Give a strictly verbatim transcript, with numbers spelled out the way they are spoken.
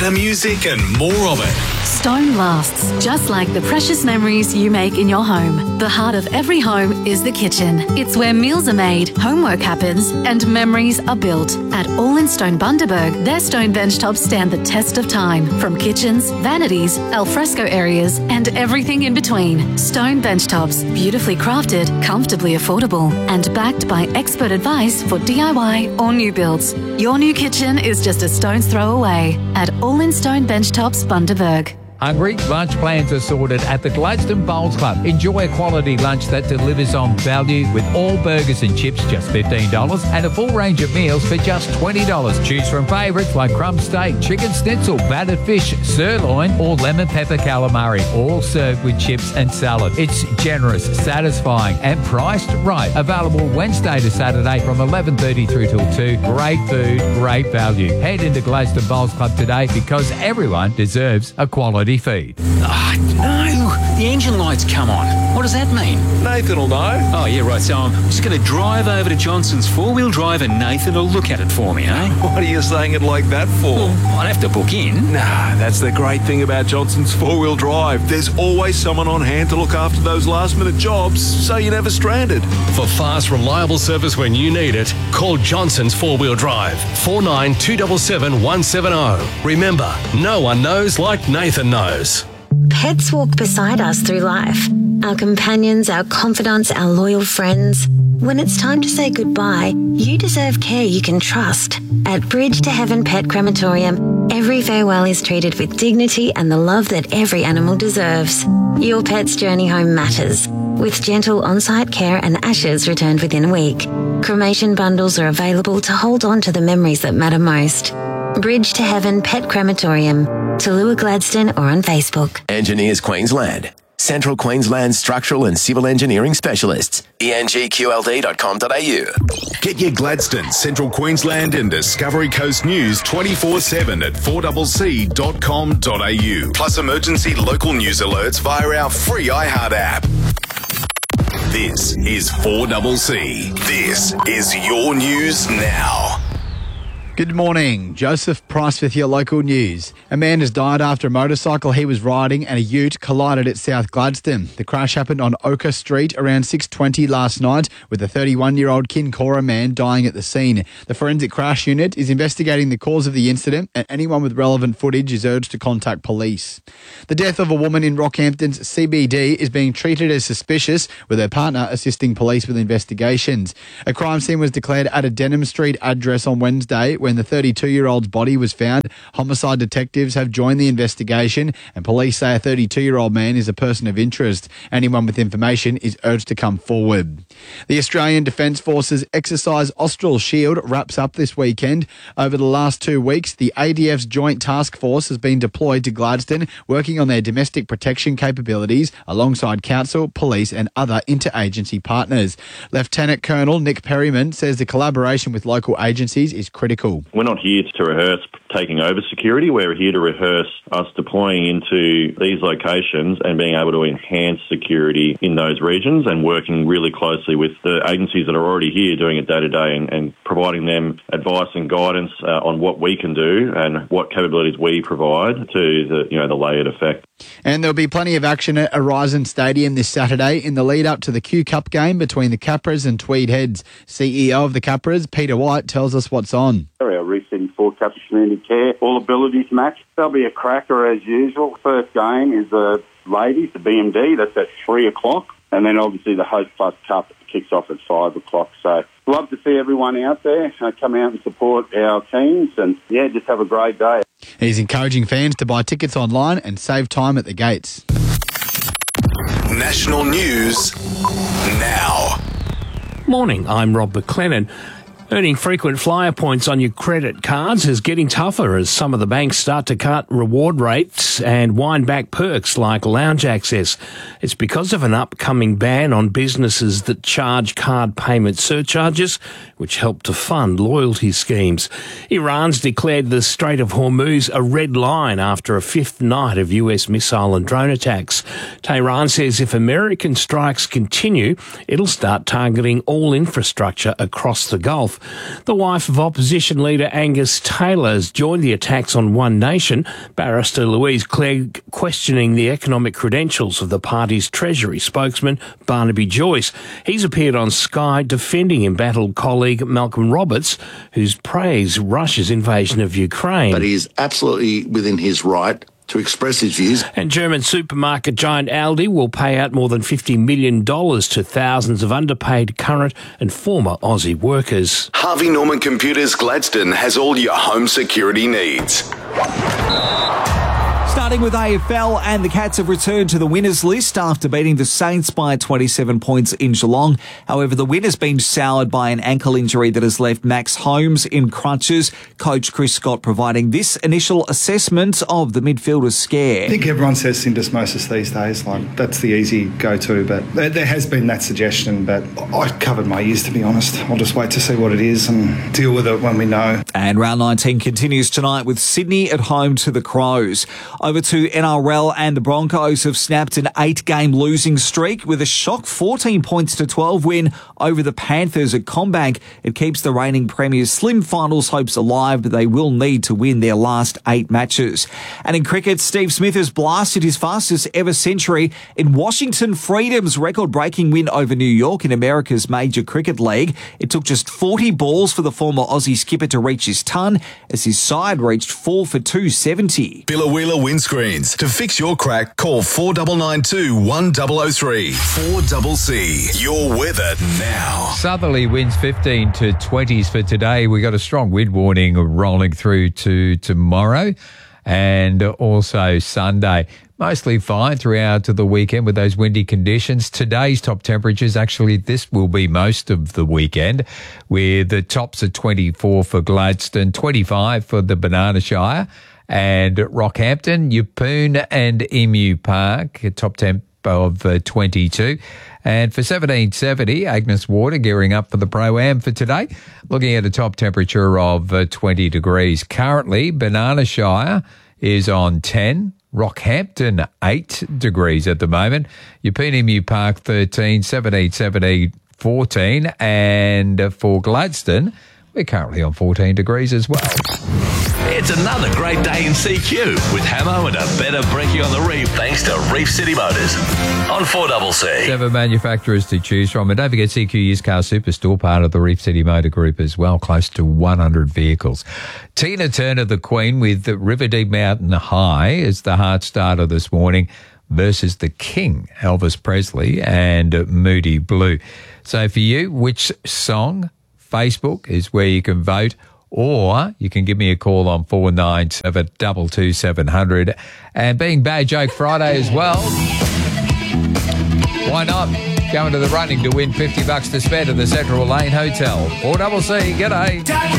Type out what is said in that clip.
better music and more of it. Stone lasts, just like the precious memories you make in your home. The heart of every home is the kitchen. It's where meals are made, homework happens, and memories are built. At All in Stone Bundaberg, their stone benchtops stand the test of time. From kitchens, vanities, alfresco areas, and everything in between. Stone benchtops, beautifully crafted, comfortably affordable, and backed by expert advice for D I Y or new builds. Your new kitchen is just a stone's throw away at All in Stone Benchtops Bundaberg. Hungry? Lunch plans are sorted at the Gladstone Bowls Club. Enjoy a quality lunch that delivers on value with all burgers and chips just fifteen dollars and a full range of meals for just twenty dollars. Choose from favourites like crumb steak, chicken schnitzel, battered fish, sirloin or lemon pepper calamari, all served with chips and salad. It's generous, satisfying and priced right. Available Wednesday to Saturday from eleven thirty through till two. Great food, great value. Head into Gladstone Bowls Club today because everyone deserves a quality feed. Ah, oh, no. The engine light's come on. What does that mean? Nathan will know. Oh, yeah, right. So I'm just going to drive over to Johnson's four-wheel drive and Nathan will look at it for me, eh? What are you saying it like that for? Well, I'd have to book in. Nah, that's the great thing about Johnson's four-wheel drive. There's always someone on hand to look after those last-minute jobs, so you're never stranded. For fast, reliable service when you need it, call Johnson's four-wheel drive, four nine two seven seven one seven zero. Remember, no one knows like Nathan knows. Pets walk beside us through life. Our companions, our confidants, our loyal friends. When it's time to say goodbye, you deserve care you can trust. At Bridge to Heaven Pet Crematorium, every farewell is treated with dignity and the love that every animal deserves. Your pet's journey home matters, with gentle on-site care and ashes returned within a week. Cremation bundles are available to hold on to the memories that matter most. Bridge to Heaven Pet Crematorium, Tallua Gladstone or on Facebook. Engineers Queensland. Central Queensland Structural and Civil Engineering Specialists. E N G Q L D dot com dot A U. Get your Gladstone, Central Queensland and Discovery Coast news twenty-four seven at four C C dot com dot A U. Plus emergency local news alerts via our free iHeart app. This is four C C. This is your news now. Good morning. Joseph Price with your local news. A man has died after a motorcycle he was riding and a ute collided at South Gladstone. The crash happened on Oka Street around six twenty last night, with a thirty-one-year-old Kincora man dying at the scene. The Forensic Crash Unit is investigating the cause of the incident, and anyone with relevant footage is urged to contact police. The death of a woman in Rockhampton's C B D is being treated as suspicious, with her partner assisting police with investigations. A crime scene was declared at a Denham Street address on Wednesday, when the thirty-two-year-old's body was found. Homicide detectives have joined the investigation and police say a thirty-two-year-old man is a person of interest. Anyone with information is urged to come forward. The Australian Defence Force's exercise Austral Shield wraps up this weekend. Over the last two weeks, the A D F's Joint Task Force has been deployed to Gladstone, working on their domestic protection capabilities alongside council, police and other interagency partners. Lieutenant Colonel Nick Perryman says the collaboration with local agencies is critical. We're not here to rehearse taking over security. We're here to rehearse us deploying into these locations and being able to enhance security in those regions and working really closely with the agencies that are already here doing it day to day and, and providing them advice and guidance uh, on what we can do and what capabilities we provide to the, you know, the layered effect. And there'll be plenty of action at Horizon Stadium this Saturday in the lead up to the Q Cup game between the Capras and Tweed Heads. C E O of the Capras, Peter White, tells us what's on. Our resetting for Capra Community Care All Abilities match. There'll be a cracker as usual. First game is the ladies, the B M D. That's at three o'clock. And then obviously the Host Plus Cup kicks off at five o'clock. So love to see everyone out there uh, come out and support our teams. And yeah, just have a great day. He's encouraging fans to buy tickets online and save time at the gates. National news now. Morning, I'm Rob McLennan. Earning frequent flyer points on your credit cards is getting tougher as some of the banks start to cut reward rates and wind back perks like lounge access. It's because of an upcoming ban on businesses that charge card payment surcharges, which help to fund loyalty schemes. Iran's declared the Strait of Hormuz a red line after a fifth night of U S missile and drone attacks. Tehran says if American strikes continue, it'll start targeting all infrastructure across the Gulf. himself. The wife of opposition leader Angus Taylor has joined the attacks on One Nation. Barrister Louise Clegg questioning the economic credentials of the party's Treasury spokesman, Barnaby Joyce. He's appeared on Sky defending embattled colleague Malcolm Roberts, who's praised Russia's invasion of Ukraine. But he is absolutely within his right to express his views. And German supermarket giant Aldi will pay out more than fifty million dollars to thousands of underpaid current and former Aussie workers. Harvey Norman Computers Gladstone has all your home security needs. Starting with A F L, and the Cats have returned to the winners list after beating the Saints by twenty-seven points in Geelong. However, the win has been soured by an ankle injury that has left Max Holmes in crutches. Coach Chris Scott providing this initial assessment of the midfielder's scare. I think everyone says syndesmosis these days, like that's the easy go-to, but there, there has been that suggestion, but I covered my ears, to be honest. I'll just wait to see what it is and deal with it when we know. And round nineteen continues tonight with Sydney at home to the Crows. Over to N R L, and the Broncos have snapped an eight-game losing streak with a shock fourteen points to twelve win over the Panthers at CommBank. It keeps the reigning Premier's slim finals hopes alive, but they will need to win their last eight matches. And in cricket, Steve Smith has blasted his fastest ever century in Washington Freedom's record-breaking win over New York in America's major cricket league. It took just forty balls for the former Aussie skipper to reach his ton, as his side reached four for two seventy. Billawheeler Windscreens. To fix your crack, call four nine nine two, one zero zero three. four C C. Your weather now. Southerly winds fifteen to twenties for today. We got a strong wind warning rolling through to tomorrow and also Sunday. Mostly fine throughout to the weekend with those windy conditions. Today's top temperatures, actually, this will be most of the weekend, with the tops at twenty-four for Gladstone, twenty-five for the Banana Shire, and Rockhampton, Yeppoon and Emu Park, a top temp of uh, twenty-two. And for seventeen seventy, Agnes Water gearing up for the Pro-Am for today, looking at a top temperature of uh, twenty degrees. Currently, Banana Shire is on ten. Rockhampton, eight degrees at the moment. Yeppoon Emu Park, thirteen. seventeen seventy, fourteen. And for Gladstone, we're currently on fourteen degrees as well. It's another great day in C Q with Hamo and a better brekkie on the reef thanks to Reef City Motors on four C C. Seven manufacturers to choose from. And don't forget C Q Used Car Superstore, part of the Reef City Motor Group as well, close to one hundred vehicles. Tina Turner, the Queen, with River Deep Mountain High is the heart starter this morning versus the King, Elvis Presley, and Moody Blue. So for you, which song? Facebook is where you can vote, or you can give me a call on four nine seven, two two seven zero zero. And being Bad Joke Friday as well, why not go into the running to win fifty bucks to spare to the Central Lane Hotel? four C C, g'day.